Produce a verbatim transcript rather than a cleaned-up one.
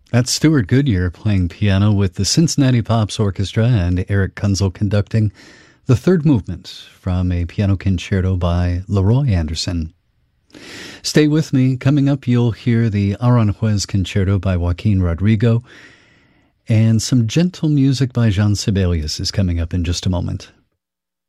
That's Stuart Goodyear playing piano with the Cincinnati Pops Orchestra and Eric Kunzel conducting the third movement from a piano concerto by Leroy Anderson. Stay with me. Coming up, you'll hear the Aranjuez Concerto by Joaquin Rodrigo, and some gentle music by Jean Sibelius is coming up in just a moment.